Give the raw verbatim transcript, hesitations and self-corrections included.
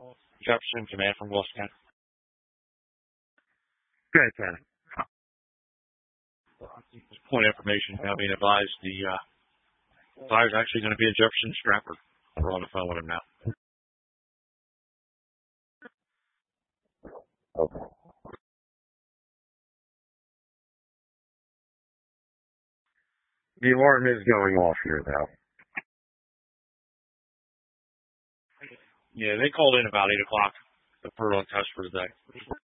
Jefferson, command from Wilson County. Good, County. Point of information now being advised the uh, fire's actually going to be a Jefferson strapper. We're on the phone with him now. Okay. The alarm is going off here, though. Yeah, they called in about eight o'clock for on test for today.